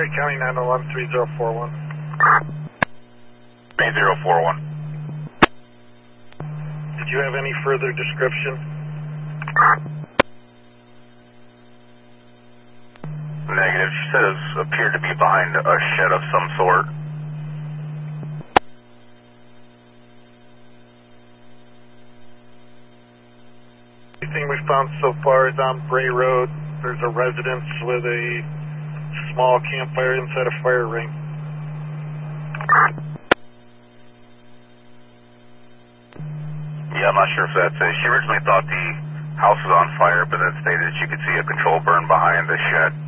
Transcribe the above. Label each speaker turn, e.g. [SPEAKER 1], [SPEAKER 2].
[SPEAKER 1] Perry County 911 3041.
[SPEAKER 2] 3041.
[SPEAKER 1] Did you have any further description?
[SPEAKER 2] Negative. She said it appeared to be behind a shed of some sort.
[SPEAKER 1] Everything we found so far is on Bray Road. There's a residence with a small campfire inside a fire ring.
[SPEAKER 2] Yeah, I'm not sure if that's it. She originally thought the house was on fire, but then stated she could see a control burn behind the shed.